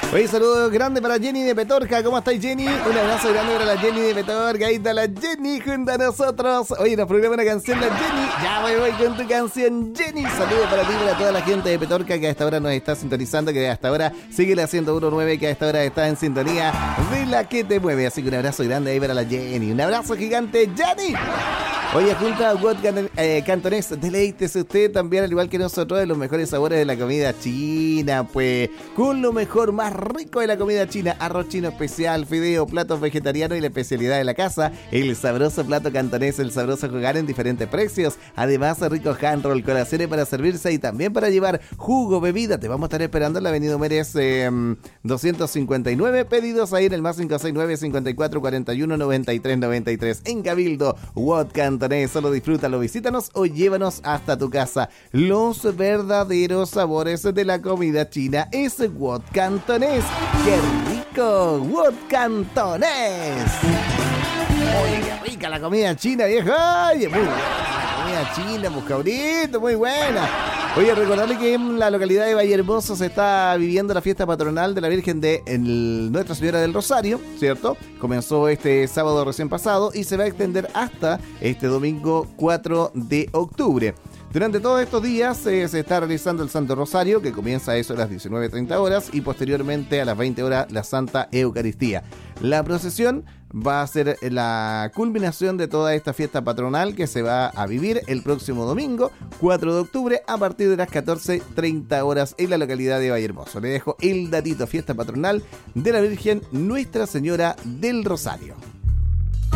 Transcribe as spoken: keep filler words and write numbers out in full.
Oye, saludo grande para Jenny de Petorca. ¿Cómo estáis, Jenny? Un abrazo grande para la Jenny de Petorca. Ahí está la Jenny junto a nosotros. Oye, nos programa una canción la Jenny. Ya voy, voy con tu canción, Jenny. Saludos para ti y para toda la gente de Petorca que a esta hora nos está sintonizando, que hasta ahora sigue la ciento uno punto nueve, que a esta hora está en sintonía de la que te mueve. Así que un abrazo grande ahí para la Jenny. Un abrazo gigante, Jenny. Oye, junto a What eh, Cantonés, deleítese usted también, al igual que nosotros, de los mejores sabores de la comida china, pues, con lo mejor, más rico de la comida china: arroz chino especial, fideo, platos vegetarianos y la especialidad de la casa, el sabroso plato cantonés, el sabroso jugar en diferentes precios. Además, rico hand roll, colaciones para servirse y también para llevar, jugo, bebida. Te vamos a estar esperando en la avenida Humérez eh, doscientos cincuenta y nueve, pedidos ahí en el más cinco seis nueve, cincuenta y cuatro, cuarenta y uno, noventa y tres, noventa y tres, en Cabildo. What Cantonés. Solo disfrútalo, visítanos o llévanos hasta tu casa. Los verdaderos sabores de la comida china es What Cantonés. ¡Qué rico! What Cantonés. Oye, qué rica la comida china, vieja. Oye, muy buena la comida china, pues, cabrito, muy buena. Oye, recordarle que en la localidad de Vallehermoso se está viviendo la fiesta patronal de la Virgen de el, Nuestra Señora del Rosario, ¿cierto? Comenzó este sábado recién pasado y se va a extender hasta este domingo cuatro de octubre. Durante todos estos días eh, se está realizando el Santo Rosario, que comienza a eso a las diecinueve treinta horas, y posteriormente a las veinte horas la Santa Eucaristía. La procesión va a ser la culminación de toda esta fiesta patronal que se va a vivir el próximo domingo, cuatro de octubre, a partir de las catorce treinta horas en la localidad de Vallehermoso. Le dejo el datito: fiesta patronal de la Virgen Nuestra Señora del Rosario.